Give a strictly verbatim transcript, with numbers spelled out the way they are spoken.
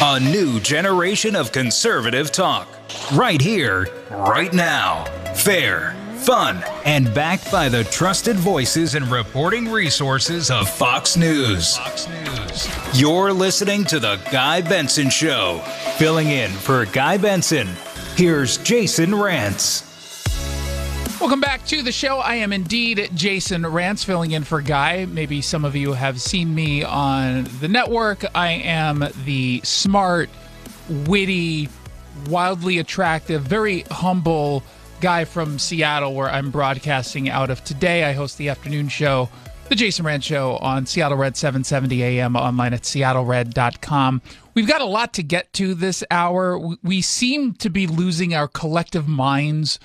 A new generation of conservative talk. Right here, right now. Fair, fun, and backed by the trusted voices and reporting resources of Fox News. Fox News. You're listening to The Guy Benson Show. Filling in for Guy Benson, here's Jason Rantz. Welcome back to the show. I am indeed Jason Rantz, filling in for Guy. Maybe some of you have seen me on the network. I am the smart, witty, wildly attractive, very humble guy from Seattle, where I'm broadcasting out of today. I host the afternoon show, The Jason Rantz Show, on Seattle Red seven seventy A M, online at seattle red dot com. We've got a lot to get to this hour. We seem to be losing our collective minds